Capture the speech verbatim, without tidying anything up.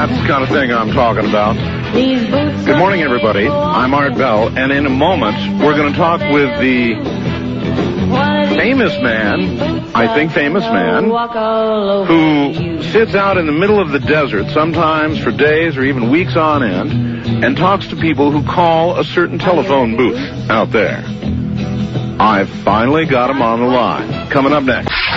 That's the kind of thing I'm talking about. Good morning, everybody. I'm Art Bell, and in a moment, we're going to talk with the famous man, I think famous man, who sits out in the middle of the desert, sometimes for days or even weeks on end, and talks to people who call a certain telephone booth out there. I've finally got him on the line. Coming up next.